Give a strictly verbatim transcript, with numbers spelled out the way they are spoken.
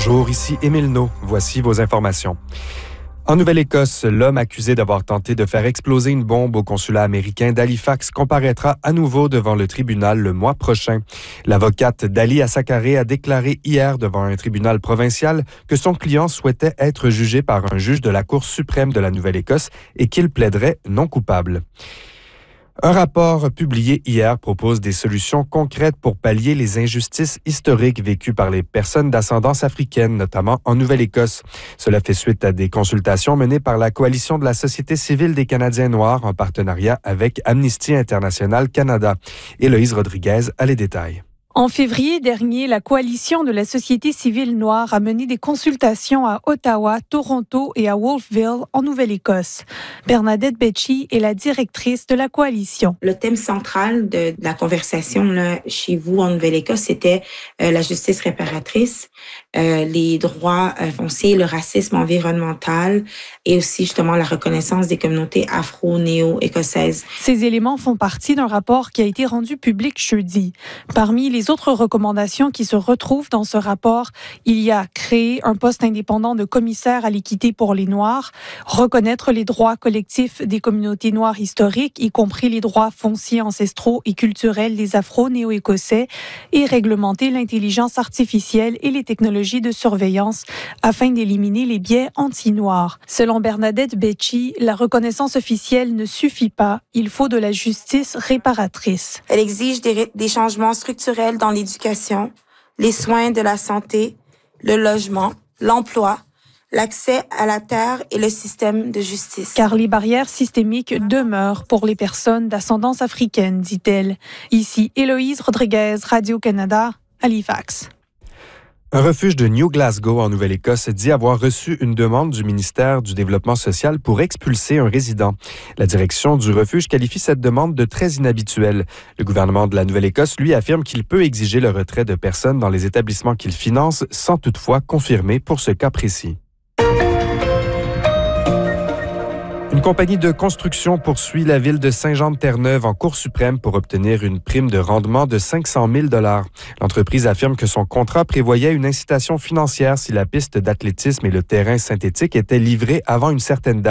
Bonjour, ici Émile No. Voici vos informations. En Nouvelle-Écosse, l'homme accusé d'avoir tenté de faire exploser une bombe au consulat américain d'Halifax comparaîtra à nouveau devant le tribunal le mois prochain. L'avocate Dali Assakaré a déclaré hier devant un tribunal provincial que son client souhaitait être jugé par un juge de la Cour suprême de la Nouvelle-Écosse et qu'il plaiderait non coupable. Un rapport publié hier propose des solutions concrètes pour pallier les injustices historiques vécues par les personnes d'ascendance africaine, notamment en Nouvelle-Écosse. Cela fait suite à des consultations menées par la Coalition de la Société civile des Canadiens noirs en partenariat avec Amnesty International Canada. Héloïse Rodriguez a les détails. En février dernier, la Coalition de la société civile noire a mené des consultations à Ottawa, Toronto et à Wolfville, en Nouvelle-Écosse. Bernadette Becci est la directrice de la coalition. Le thème central de la conversation là, chez vous en Nouvelle-Écosse, c'était euh, la justice réparatrice, euh, les droits euh, fonciers, le racisme environnemental et aussi justement la reconnaissance des communautés afro-néo-écossaises. Ces éléments font partie d'un rapport qui a été rendu public jeudi. Parmi les autres recommandations qui se retrouvent dans ce rapport, il y a créer un poste indépendant de commissaire à l'équité pour les Noirs, reconnaître les droits collectifs des communautés noires historiques, y compris les droits fonciers ancestraux et culturels des Afro-Néo-Écossais, et réglementer l'intelligence artificielle et les technologies de surveillance afin d'éliminer les biais anti-noirs. Selon Bernadette Becci, la reconnaissance officielle ne suffit pas. Il faut de la justice réparatrice. Elle exige des, des changements structurels dans l'éducation, les soins de la santé, le logement, l'emploi, l'accès à la terre et le système de justice. Car les barrières systémiques demeurent pour les personnes d'ascendance africaine, dit-elle. Ici, Héloïse Rodriguez, Radio-Canada, Halifax. Un refuge de New Glasgow, en Nouvelle-Écosse, dit avoir reçu une demande du ministère du Développement social pour expulser un résident. La direction du refuge qualifie cette demande de très inhabituelle. Le gouvernement de la Nouvelle-Écosse, lui, affirme qu'il peut exiger le retrait de personnes dans les établissements qu'il finance, sans toutefois confirmer pour ce cas précis. Une compagnie de construction poursuit la ville de Saint-Jean-de-Terre-Neuve en Cour suprême pour obtenir une prime de rendement de cinq cent mille dollars. L'entreprise affirme que son contrat prévoyait une incitation financière si la piste d'athlétisme et le terrain synthétique étaient livrés avant une certaine date.